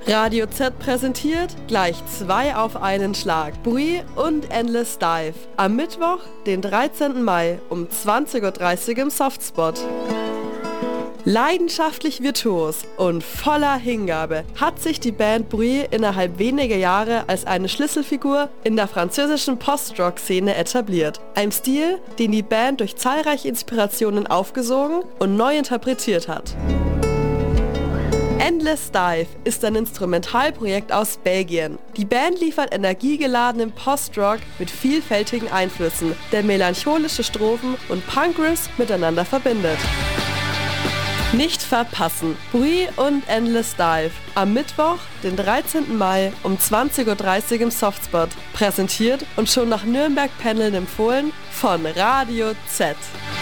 Radio Z präsentiert gleich 2 auf einen Schlag. Bruit und Endless Dive. Am Mittwoch, den 13. Mai um 20.30 Uhr im Softspot. Leidenschaftlich virtuos und voller Hingabe hat sich die Band Bruit innerhalb weniger Jahre als eine Schlüsselfigur in der französischen Post-Rock-Szene etabliert. Ein Stil, den die Band durch zahlreiche Inspirationen aufgesogen und neu interpretiert hat. Endless Dive ist ein Instrumentalprojekt aus Belgien. Die Band liefert energiegeladenen Post-Rock mit vielfältigen Einflüssen, der melancholische Strophen und Punk-Riffs miteinander verbindet. Nicht verpassen! Bruit und Endless Dive am Mittwoch, den 13. Mai um 20.30 Uhr im Softspot. Präsentiert und schon nach Nürnberg pendeln empfohlen von Radio Z.